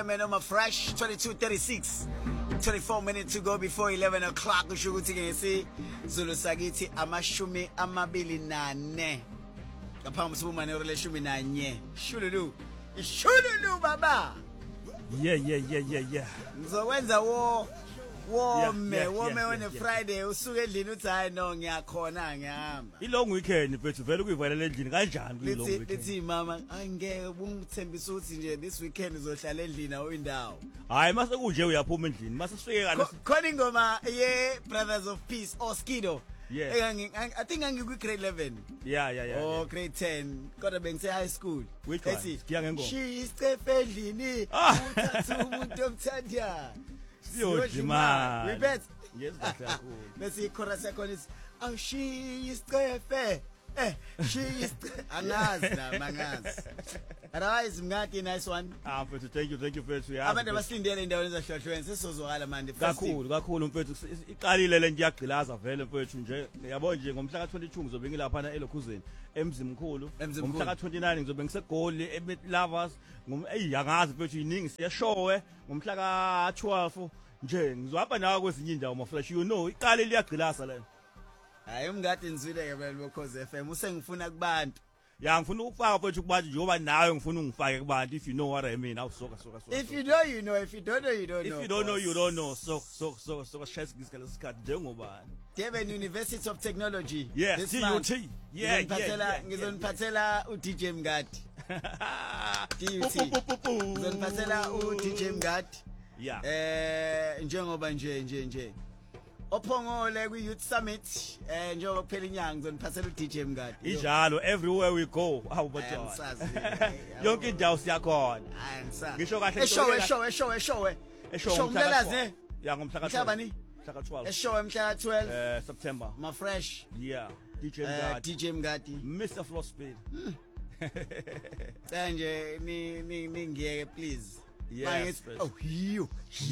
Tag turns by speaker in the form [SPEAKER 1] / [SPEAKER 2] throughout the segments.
[SPEAKER 1] Man, I'm a fresh 22:36. 24 minutes to go before 11 o'clock. Usho ukuthi ke ngisi Zulu sakithi amashumi amabili nane. Ngaphambi sibumane relation nanye. Shululu. Ishululu baba.
[SPEAKER 2] Yeah.
[SPEAKER 1] Ngizokwenza wome on a Friday usuke endlini uthi hayi no ngiyakhona ngihamba.
[SPEAKER 2] Ilong weekend mfethu vele kuyivalela endlini kanjani kulong weekend?
[SPEAKER 1] Lithi mama angeke ungithembisa ukuthi nje this weekend uzohlala endlini awindawo.
[SPEAKER 2] Hayi mase kunje uyaphuma endlini mase sifike kana
[SPEAKER 1] khona ingoma ye Brothers of Peace Oskido.
[SPEAKER 2] Yeah.
[SPEAKER 1] I think angikwi grade 11.
[SPEAKER 2] Yeah.
[SPEAKER 1] Oh grade 10 kodwa bengise high school.
[SPEAKER 2] Which one? Siya ngengoma.
[SPEAKER 1] She istefe endlini uthatha umuntu omthanda.
[SPEAKER 2] Siyojima.
[SPEAKER 1] We bet.
[SPEAKER 2] Yes kakhulu.
[SPEAKER 1] Bese ichorus yakho is oh she istefe. She is angazi na mangazi. Otherwise mngaki nice one.
[SPEAKER 2] Mfethu thank you mfethu.
[SPEAKER 1] Abantu abasilindele indawo ezahlwahlweni sesizozwakala manje.
[SPEAKER 2] Kakhulu mfethu iqalile le nje yagqilaza vele mfethu nje yabo nje ngomhla ka22 ngizobe ngilapha na elokhuzeni emzimkhulu ngomhla ka29 ngizobe ngisegoli eLovers angazi mfethu iningi siyashowe ngomhla ka12 nje ngizohamba nawe kwezinye indawo mafresh you know iqalile liyagqilaza lena.
[SPEAKER 1] Hayi umngadi nizwile ke vele bokhoze FM usengifuna kubantu.
[SPEAKER 2] Ya ngifuna ukufaka mfethu kubantu njengoba nawe ngifuna ungifake kubantu if you know what I mean awusoka.
[SPEAKER 1] If you know you know, if you don't know you don't know.
[SPEAKER 2] If you don't know you don't know. So shayisa ngisikhala isikhathi njengobani.
[SPEAKER 1] Durban University of Technology.
[SPEAKER 2] Yes, TUT. Yeah.
[SPEAKER 1] Ngizoniphathela uDJ Mngadi. TUT. Ngizoniphathela uDJ Mngadi.
[SPEAKER 2] Yeah.
[SPEAKER 1] Njengoba nje. Ophongole kwi Youth Summit njengoba kuphela inyanga ngizoniphathela uDJ Mngadi.
[SPEAKER 2] Ijalo everywhere we go. Awubathola. Yonke indawo siyakhona. Ngisho kahle
[SPEAKER 1] Eshowe mhlalazi.
[SPEAKER 2] Ya ngomhla ka-12. Mhla ka-12.
[SPEAKER 1] Eshowe mhla ka-12
[SPEAKER 2] September.
[SPEAKER 1] Ma fresh.
[SPEAKER 2] Yeah. DJ Mngadi.
[SPEAKER 1] Mr.
[SPEAKER 2] Flow Speed.
[SPEAKER 1] Kanje ningiyeke please.
[SPEAKER 2] Yes.
[SPEAKER 1] Oh, hiyo.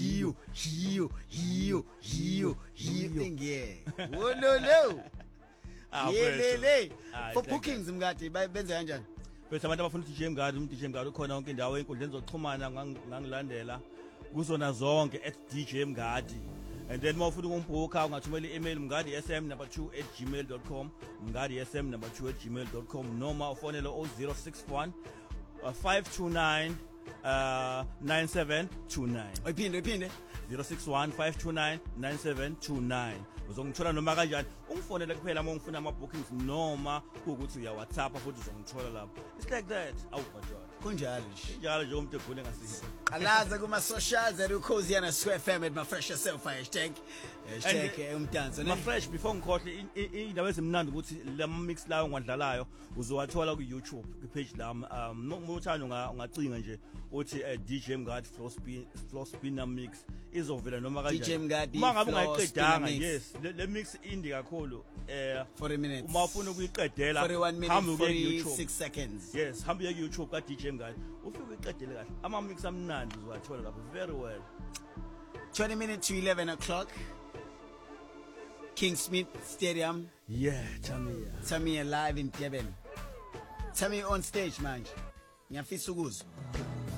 [SPEAKER 1] Ngiyeke. Oh no. Yelele. For bookings Mngadi benze kanjani?
[SPEAKER 2] Bese abantu abafuna uDJ Mngadi ukhona yonke indawo enkundleni zokuxhumana ngangilandela kuzona zonke @DJ Mngadi. And then mawufuna ukungibhukha ungathumela i-email mngadi_sm2@gmail.com mngadi_sm2@gmail.com noma ufonele 061 529 9729.
[SPEAKER 1] Iphinde
[SPEAKER 2] 061 529 9729. Uzongithola noma kanjani ungifonele kuphela uma ungifuna ama bookings noma ukuthi uya WhatsApp futhi uzongithola lapho. It's like that. Awubajona.
[SPEAKER 1] Kunjalo
[SPEAKER 2] nje umuntu egule ngasiza.
[SPEAKER 1] Alaza kuma socials ukhoziana Square FM at my fresh yourself hashtag umdanso
[SPEAKER 2] ne. Fresh before ngikhohle indaba ezimnandi ukuthi la mix lawo ngadlalayo uzowathola ku YouTube ku page lami ngokuthanda ungacinga nje uthi DJ Mngadi Flow Spinner mix izovela noma kanjani.
[SPEAKER 1] DJ Mngadi
[SPEAKER 2] mangabe ungayiqedanga yes le mix indie kakhulu
[SPEAKER 1] 40 minutes
[SPEAKER 2] uma ufuna ukuyiqedela
[SPEAKER 1] 41 minutes 46 seconds.
[SPEAKER 2] Yes hamba ye YouTube ka DJ Mngadi ufike uyiqedele kahle ama mix amnandi uzowathola lapho very well.
[SPEAKER 1] 20 minutes to 11 o'clock. King Smith Stadium.
[SPEAKER 2] Yeah,
[SPEAKER 1] Tamia live in Durban. Tamia on stage manje. Ngiyafisa ukuzwa.